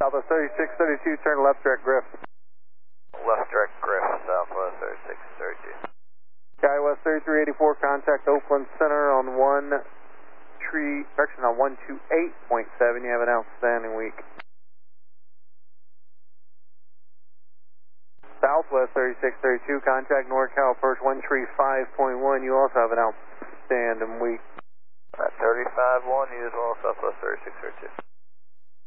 Southwest 3632, turn left direct Griff. Left direct Griff, Southwest 3632. Skywest 3384, contact Oakland Center on 128.7. You have an outstanding week. Southwest 3632, contact NorCal Perch 135.1. You also have an outstanding week. At 35-1, you as well, Southwest 3632.